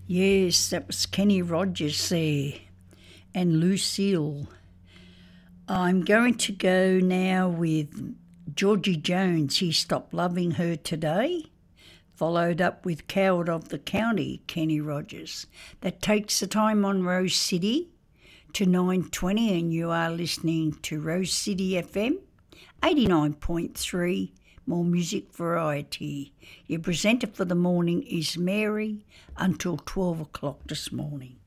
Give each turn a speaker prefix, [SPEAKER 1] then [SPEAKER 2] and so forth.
[SPEAKER 1] Yes, that was Kenny Rogers there and Lucille. I'm going to go now with Georgie Jones, He Stopped Loving Her Today, followed up with Coward of the County, Kenny Rogers. That takes the time on Rose City to 9:20, and you are listening to Rose City FM 89.3, more music variety. Your presenter for the morning is Mary until 12 o'clock this morning.